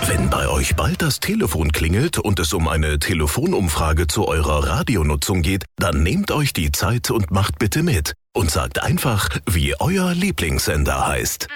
Wenn bei euch bald das Telefon klingelt und es um eine Telefonumfrage zu eurer Radionutzung geht, dann nehmt euch die Zeit und macht bitte mit. Und sagt einfach, wie euer Lieblingssender heißt.